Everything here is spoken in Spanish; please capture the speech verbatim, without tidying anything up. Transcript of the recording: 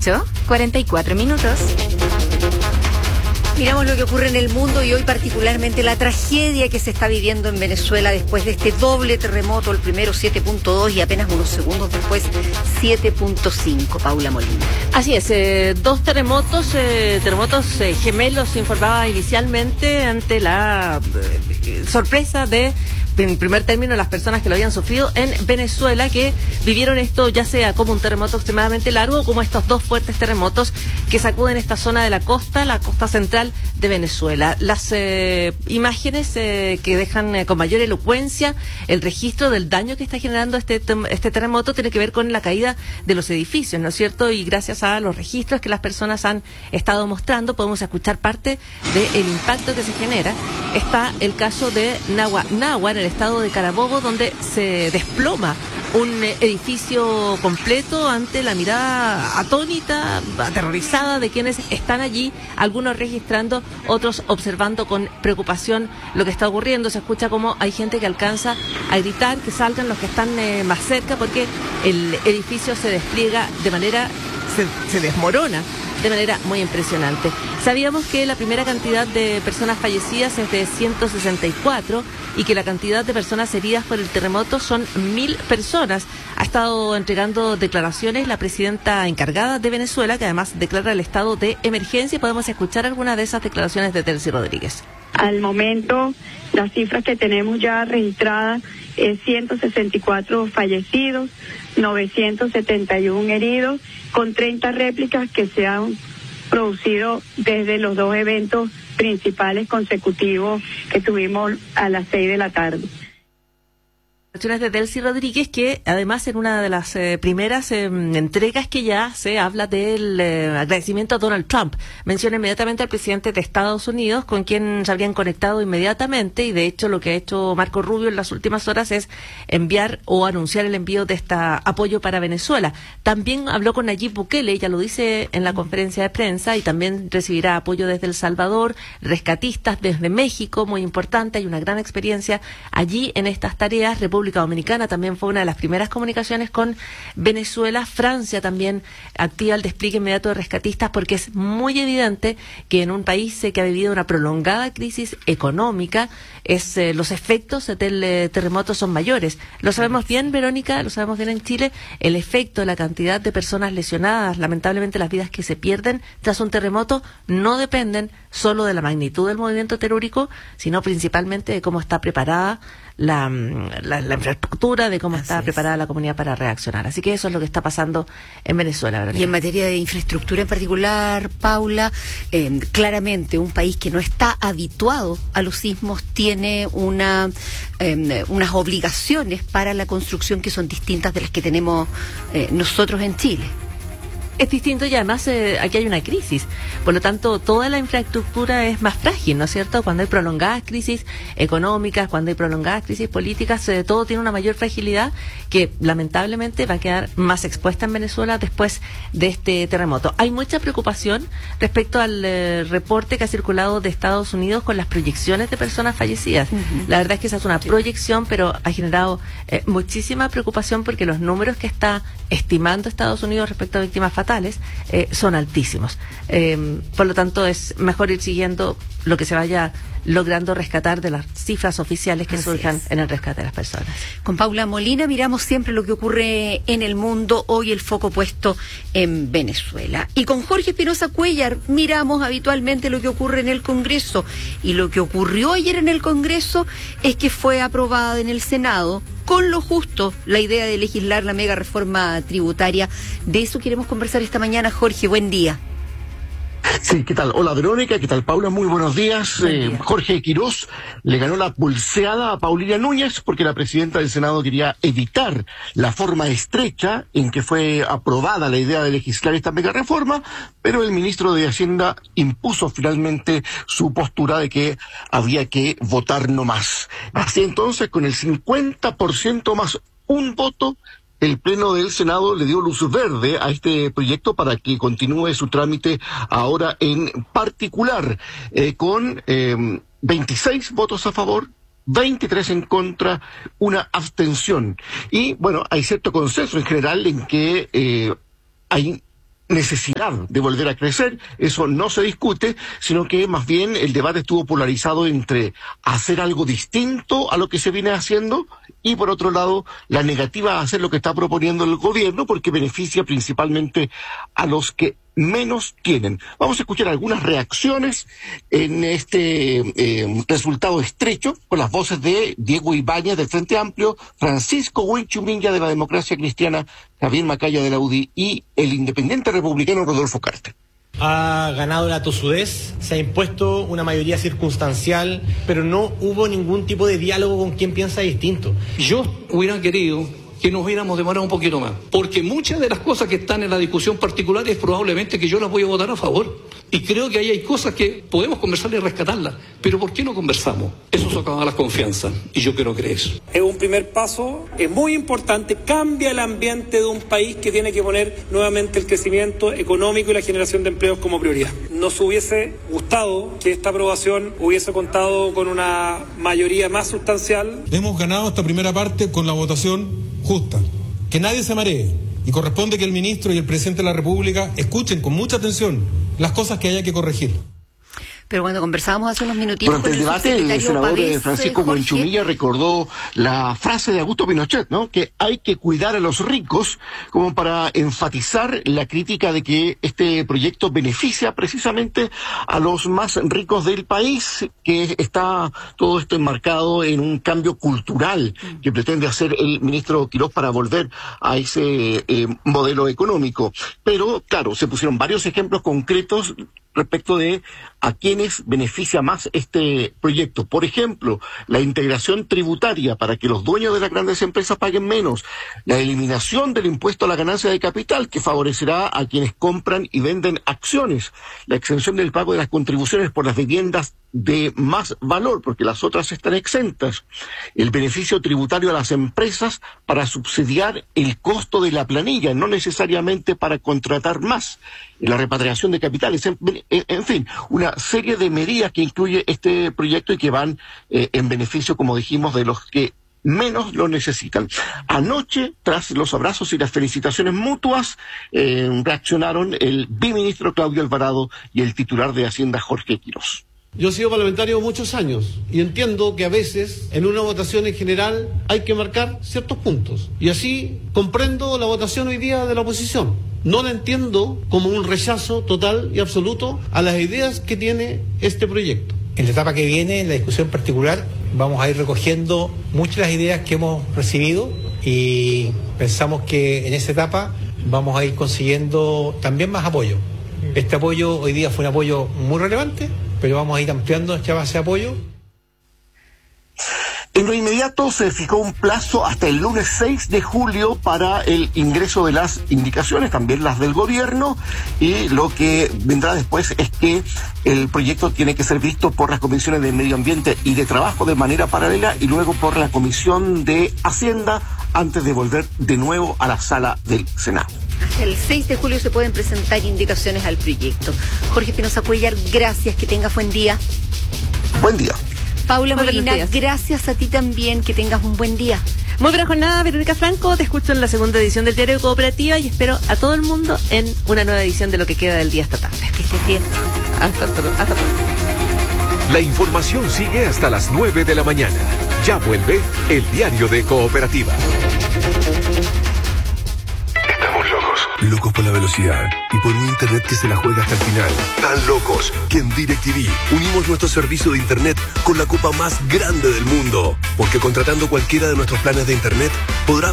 ocho, cuarenta y cuatro minutos. Miramos lo que ocurre en el mundo y hoy particularmente la tragedia que se está viviendo en Venezuela después de este doble terremoto, el primero siete punto dos y apenas unos segundos después siete punto cinco. Paula Molina. Así es, eh, dos terremotos, eh, terremotos eh, gemelos, se informaba inicialmente ante la eh, sorpresa de, en primer término, las personas que lo habían sufrido en Venezuela, que vivieron esto ya sea como un terremoto extremadamente largo o como estos dos fuertes terremotos que sacuden esta zona de la costa, la costa central de Venezuela. Las eh, imágenes eh, que dejan eh, con mayor elocuencia el registro del daño que está generando este, este terremoto tiene que ver con la caída de los edificios, ¿no es cierto? Y gracias a los registros que las personas han estado mostrando, podemos escuchar parte del impacto que se genera. Está el caso de Nagua, Nagua, en el estado de Carabobo, donde se desploma un edificio completo ante la mirada atónita, aterrorizada de quienes están allí, algunos registrando, otros observando con preocupación lo que está ocurriendo. Se escucha como hay gente que alcanza a gritar que salgan los que están eh, más cerca, porque el edificio se despliega de manera, se, se desmorona de manera muy impresionante. Sabíamos que la primera cantidad de personas fallecidas es de ciento sesenta y cuatro y que la cantidad de personas heridas por el terremoto son mil personas. Ha estado entregando declaraciones la presidenta encargada de Venezuela, que además declara el estado de emergencia. Podemos escuchar algunas de esas declaraciones de Delcy Rodríguez. Al momento, las cifras que tenemos ya registradas es ciento sesenta y cuatro fallecidos, novecientos setenta y uno heridos, con treinta réplicas que se han producido desde los dos eventos principales consecutivos que tuvimos a las seis de la tarde. De Delcy Rodríguez, que además en una de las eh, primeras eh, entregas que ya se habla del eh, agradecimiento a Donald Trump. Menciona inmediatamente al presidente de Estados Unidos, con quien se habrían conectado inmediatamente, y de hecho lo que ha hecho Marco Rubio en las últimas horas es enviar o anunciar el envío de este apoyo para Venezuela. También habló con Nayib Bukele, ella lo dice en la conferencia de prensa, y también recibirá apoyo desde El Salvador, rescatistas desde México, muy importante, hay una gran experiencia allí en estas tareas. República Dominicana también fue una de las primeras comunicaciones con Venezuela. Francia también activa el despliegue inmediato de rescatistas, porque es muy evidente que en un país eh, que ha vivido una prolongada crisis económica, es eh, los efectos del eh, terremoto son mayores. Lo sabemos bien, Verónica, lo sabemos bien en Chile, el efecto, la cantidad de personas lesionadas, lamentablemente las vidas que se pierden tras un terremoto no dependen solo de la magnitud del movimiento telúrico, sino principalmente de cómo está preparada La, la, la infraestructura, de cómo Así está es. preparada la comunidad para reaccionar. Así que eso es lo que está pasando en Venezuela, ¿verdad? Y en materia de infraestructura en particular, Paula, eh, claramente un país que no está habituado a los sismos tiene una eh, unas obligaciones para la construcción que son distintas de las que tenemos eh, nosotros en Chile. Es distinto, y además eh, aquí hay una crisis, por lo tanto toda la infraestructura es más frágil, ¿no es cierto? Cuando hay prolongadas crisis económicas, cuando hay prolongadas crisis políticas, eh, todo tiene una mayor fragilidad que lamentablemente va a quedar más expuesta en Venezuela después de este terremoto. Hay mucha preocupación respecto al eh, reporte que ha circulado de Estados Unidos con las proyecciones de personas fallecidas. Uh-huh. La verdad es que esa es una proyección, pero ha generado eh, muchísima preocupación, porque los números que está estimando Estados Unidos respecto a víctimas fatales Eh, son altísimos. Eh, por lo tanto, es mejor ir siguiendo lo que se vaya logrando rescatar de las cifras oficiales que Así surjan es. en el rescate de las personas. Con Paula Molina miramos siempre lo que ocurre en el mundo, hoy el foco puesto en Venezuela. Y con Jorge Espinosa Cuellar miramos habitualmente lo que ocurre en el Congreso. Y lo que ocurrió ayer en el Congreso es que fue aprobada en el Senado con lo justo la idea de legislar la mega reforma tributaria. De eso queremos conversar esta mañana. Jorge, buen día. Sí, ¿qué tal? Hola, Verónica, ¿qué tal, Paula? Muy buenos días. Buen Eh, día. Jorge Quirós le ganó la pulseada a Paulina Núñez, porque la presidenta del Senado quería evitar la forma estrecha en que fue aprobada la idea de legislar esta mega reforma, pero el ministro de Hacienda impuso finalmente su postura de que había que votar no más. Así entonces, con el cincuenta por ciento más un voto, el Pleno del Senado le dio luz verde a este proyecto para que continúe su trámite ahora en particular, eh, con eh, veintiséis votos a favor, veintitrés en contra, una abstención. Y bueno, hay cierto consenso en general en que eh, hay necesidad de volver a crecer, eso no se discute, sino que más bien el debate estuvo polarizado entre hacer algo distinto a lo que se viene haciendo y por otro lado la negativa a hacer lo que está proponiendo el gobierno porque beneficia principalmente a los que menos tienen. Vamos a escuchar algunas reacciones en este eh, resultado estrecho con las voces de Diego Ibáñez del Frente Amplio, Francisco Huilchumilla de la Democracia Cristiana, Javier Macaya de la U D I y el independiente republicano Rodolfo Carter. Ha ganado la tosudez, se ha impuesto una mayoría circunstancial, pero no hubo ningún tipo de diálogo con quien piensa distinto. Yo hubiera querido que nos hubiéramos demorado un poquito más, porque muchas de las cosas que están en la discusión particular es probablemente que yo las voy a votar a favor, y creo que ahí hay cosas que podemos conversar y rescatarlas, pero ¿por qué no conversamos? Eso socava las confianzas, y yo quiero creer eso. Es un primer paso, es muy importante, cambia el ambiente de un país que tiene que poner nuevamente el crecimiento económico y la generación de empleos como prioridad. Nos hubiese gustado que esta aprobación hubiese contado con una mayoría más sustancial. Hemos ganado esta primera parte con la votación justa, que nadie se maree y corresponde que el ministro y el presidente de la República escuchen con mucha atención las cosas que haya que corregir. Pero cuando conversábamos hace unos minutitos durante el debate, el senador Pavés, Francisco Huilchumilla recordó la frase de Augusto Pinochet, ¿no? Que hay que cuidar a los ricos, como para enfatizar la crítica de que este proyecto beneficia precisamente a los más ricos del país, que está todo esto enmarcado en un cambio cultural que pretende hacer el ministro Quirós para volver a ese eh, modelo económico. Pero, claro, se pusieron varios ejemplos concretos respecto de a quienes beneficia más este proyecto. Por ejemplo, la integración tributaria para que los dueños de las grandes empresas paguen menos, la eliminación del impuesto a la ganancia de capital que favorecerá a quienes compran y venden acciones, la exención del pago de las contribuciones por las viviendas de más valor, porque las otras están exentas, el beneficio tributario a las empresas para subsidiar el costo de la planilla, no necesariamente para contratar más, la repatriación de capitales, en, en, en fin, una serie de medidas que incluye este proyecto y que van eh, en beneficio, como dijimos, de los que menos lo necesitan. Anoche, tras los abrazos y las felicitaciones mutuas, eh, reaccionaron el biministro Claudio Alvarado y el titular de Hacienda Jorge Quirós. Yo he sido parlamentario muchos años y entiendo que a veces en una votación en general hay que marcar ciertos puntos. Y así comprendo la votación hoy día de la oposición. No la entiendo como un rechazo total y absoluto a las ideas que tiene este proyecto. En la etapa que viene, en la discusión particular, vamos a ir recogiendo muchas de las ideas que hemos recibido y pensamos que en esa etapa vamos a ir consiguiendo también más apoyo. Este apoyo hoy día fue un apoyo muy relevante, pero vamos a ir ampliando nuestra base de apoyo. En lo inmediato se fijó un plazo hasta el lunes seis de julio para el ingreso de las indicaciones, también las del gobierno, y lo que vendrá después es que el proyecto tiene que ser visto por las comisiones de Medio Ambiente y de Trabajo de manera paralela y luego por la Comisión de Hacienda antes de volver de nuevo a la sala del Senado. Hasta el seis de julio se pueden presentar indicaciones al proyecto. Jorge Espinosa Cuéllar, gracias, que tengas buen día. Buen día. Paula Muy Molina, gracias a ti también, que tengas un buen día. Muy buena jornada, Verónica Franco, te escucho en la segunda edición del Diario de Cooperativa y espero a todo el mundo en una nueva edición de Lo que queda del día esta tarde. Que estés bien. Hasta pronto. Hasta pronto. La información sigue hasta las nueve de la mañana. Ya vuelve el Diario de Cooperativa. Estamos locos. Locos por la velocidad y por un internet que se la juega hasta el final. Tan locos que en DirecTV unimos nuestro servicio de internet con la copa más grande del mundo. Porque contratando cualquiera de nuestros planes de internet podrás